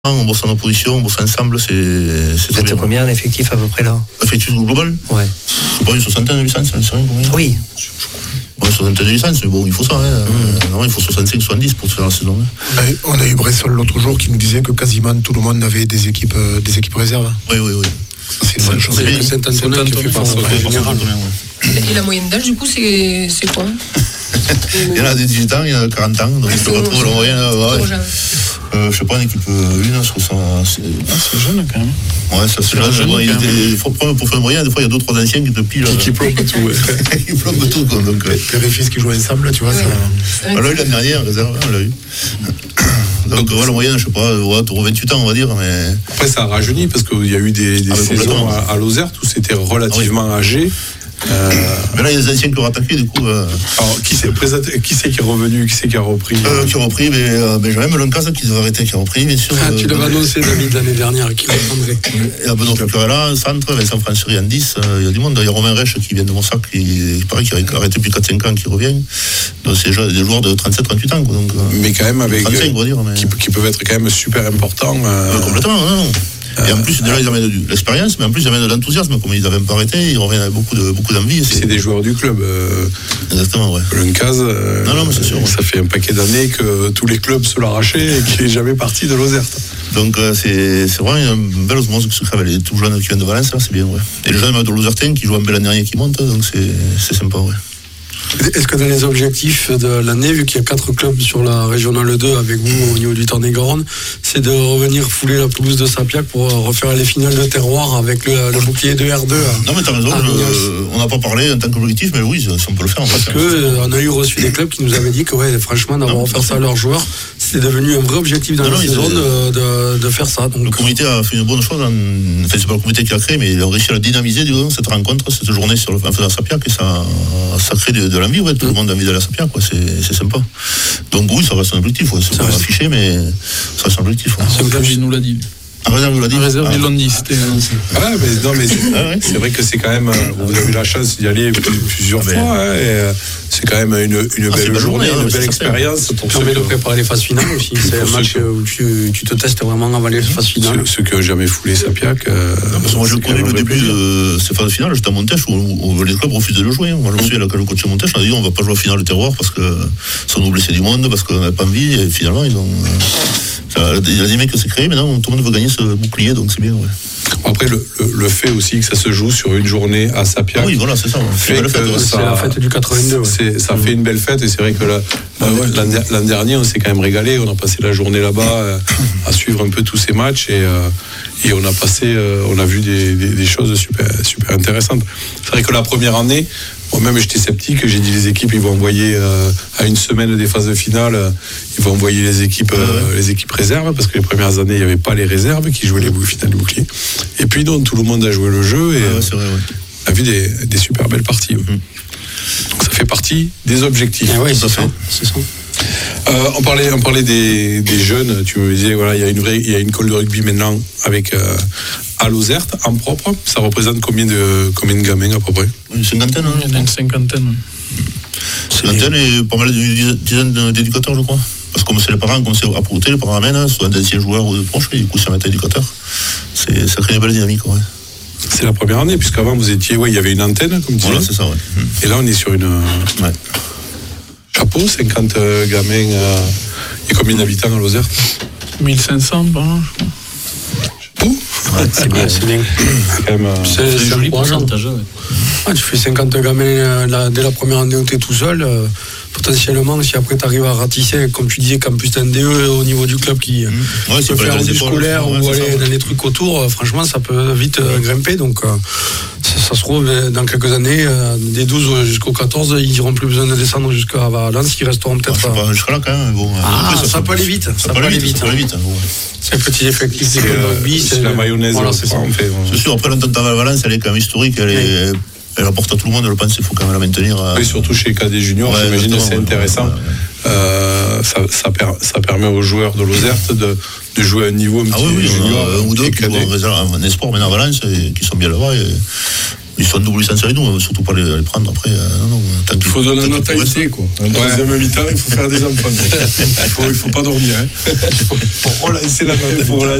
on bosse en opposition, on bosse ensemble, c'est très bien. Combien d'effectifs à peu près là? Effectif global? Ouais. Je sais pas, une soixantaine de licences, c'est rien combien? Oui. Ouais, une soixantaine de licences, mais bon, il faut ça, Non, il faut 65-70 pour faire la saison. On a eu Bressol l'autre jour qui nous disait que quasiment tout le monde avait des équipes réserves. Oui. C'est une bonne chose. C'est Saint-Antonin qui fait pas ça. Et la moyenne d'âge, du coup, c'est quoi? Il y en a des 18 ans, il y en a 40 ans, donc il peut retrouver la moyenne. Je sais pas, une équipe 1, je trouve ça. C'est jeune quand même. Ouais, ça c'est jeune. Pour faire une moyenne, des fois il y a 2-3 anciens qui te pilent. Qui plombent tout. Ils plombent tout, quoi. Donc, les fils qui jouent ensemble, tu vois. Ça... On l'a eu l'année dernière, réserve, on l'a eu. Donc la moyenne, je sais pas, autour de 28 ans, on va dire. Mais... Après, ça a rajeuni parce qu'il y a eu des saisons à Lozerte où c'était relativement âgé. Mais là, il y a des anciens qui ont attaqué, du coup. Alors, qui c'est qui est revenu, qui c'est qui a repris Qui a repris, mais Benjamin Meloncaz qui devait arrêter, qui a repris, bien sûr. Tu l'avais annoncé, David, l'année dernière, qui reprendrait. Il y a Benoît Claquerella, centre, Vincent Franchery en 10, il y a du monde. Il y a Romain Rech qui vient de Monsac, qui paraît qu'il a arrêté depuis 4-5 ans, qui revient. Donc c'est des joueurs de 37-38 ans. Donc, mais quand même, avec 35, on va dire, mais... qui peuvent être quand même super importants. Complètement, non. Et en plus, déjà, ils amènent de l'expérience, mais en plus, ils amènent de l'enthousiasme. Comme ils n'avaient pas arrêté, ils reviennent avec beaucoup d'envie. C'est des joueurs du club. Exactement, ouais. Lencaz, non, mais c'est sûr. Ça fait un paquet d'années que tous les clubs se l'arrachaient et qu'il n'est jamais parti de Lozerte. Donc, c'est vraiment une belle osmose qui se crée avec les tout jeunes qui viennent de Valence, là, c'est bien, ouais. Et les jeunes de Lozertain qui jouent en bel année dernier qui montent, donc c'est sympa, ouais. Est-ce que dans les objectifs de l'année, vu qu'il y a 4 clubs sur la régionale 2 avec vous au niveau du Tarn-et-Garonne, c'est de revenir fouler la pelouse de Sapiac pour refaire les finales de terroir avec le bouclier de R2? Non, mais t'as raison, on n'a pas parlé en tant qu'objectif, mais oui, si on peut le faire. Parce qu'on a eu reçu des clubs qui nous avaient dit que, ouais, franchement, d'avoir offert ça à leurs joueurs, c'est devenu un vrai objectif dans la saison de faire ça. Donc... Le comité a fait une bonne chose, enfin, c'est pas le comité qui l'a créé, mais il a réussi à dynamiser cette rencontre, cette journée en faisant Sapiac, et ça crée de l'envie, ouais, tout le monde a envie d'aller à Sapiac, quoi, c'est sympa. Donc oui, ça reste un objectif, ouais, c'est pas affiché, mais ça reste un objectif. Ouais. C'est comme il nous l'a dit. Réserve, vous l'a dit. Réserve, ils l'ont dit, c'était annoncé. Ah, mais non, mais c'est vrai que c'est quand même. Vous avez eu la chance d'y aller plusieurs fois, et c'est quand même une belle journée, une belle expérience. Ça permet de préparer les phases finales aussi. C'est un match où tu te testes vraiment avant les phases finales. Ceux qui n'ont jamais foulé Sapiac. Moi, je connais le début de ces phases finales, j'étais à Montèche où les clubs refusaient de le jouer. Moi, je me souviens, quand le coach de Montèche, on a dit on ne va pas jouer à finale de terroir parce que ça nous blessait du monde, parce qu'on n'avait pas envie, et finalement, ils ont. Il y a des mecs qui s'est créé, maintenant tout le monde veut gagner ce bouclier, donc c'est bien. Ouais. Après, le fait aussi que ça se joue sur une journée à Sapiac. Oui, voilà, c'est ça. C'est la fête du 82. Ouais. Ça fait une belle fête, et c'est vrai que l'an dernier, on s'est quand même régalé. On a passé la journée là-bas à suivre un peu tous ces matchs, et on a vu des choses super intéressantes. C'est vrai que la première année, moi-même j'étais sceptique, j'ai dit les équipes ils vont envoyer à une semaine des phases de finale, ils vont envoyer les équipes réserves, parce que les premières années il n'y avait pas les réserves qui jouaient les finales de bouclier. Et puis donc tout le monde a joué le jeu, et c'est vrai, ouais. On a vu des super belles parties. Donc ça fait partie des objectifs. Oui, c'est ça. On parlait des jeunes. Tu me disais voilà, il y a une école de rugby maintenant avec à Lozerte en propre. Ça représente combien de gamins à peu près? Une cinquantaine. Il y en a une cinquantaine. Cinquantaine et pas mal d'une dizaine d'éducateurs, je crois. Parce que comme c'est les parents, comme c'est à Prouté, les parents amènent, soit d'anciens joueurs ou de proches, et du coup ça met un éducateur. Ça crée une belle dynamique, ouais. C'est la première année, puisqu'avant vous étiez, il y avait une antenne, comme tu dis. Voilà, c'est ça, ouais. Et là on est sur une. Ouais. Chapeau, 50 gamins. Et combien d'habitants à Lozerte? 1500 par an, je crois. Ouais, c'est bien. C'est un joli pourcentage. Tu fais 50 gamins dès la première année où tu es tout seul. Potentiellement, si après tu arrives à ratisser, comme tu disais, campus NDE au niveau du club qui peut faire du scolaire ou aller dans les trucs autour, franchement, ça peut vite grimper. Donc, ça se trouve, dans quelques années, des 12 jusqu'au 14, ils n'auront plus besoin de descendre jusqu'à Valence, ils resteront peut-être. Jusqu'à là, quand même. Bon, ça peut aller vite. Ça peut aller vite. C'est un petit effectif de rugby. C'est la mayonnaise. Voilà, c'est ça. C'est sûr, après l'entente à Valence, elle est quand même historique, elle apporte à tout le monde, je pense qu'il faut quand même la maintenir. Oui, surtout chez KD Junior, j'imagine que c'est intéressant. Ça permet aux joueurs de Lozerte de jouer à un niveau un petit junior. Un ou deux qui jouent en espoir maintenant à Valence, et qui sont bien là-bas. Ils sont en double licence avec nous, on va surtout pas les prendre après. Il faut donner notre qualité, quoi. En deuxième mi-temps, il faut faire des enfants. Il faut pas dormir. Pour relancer la note.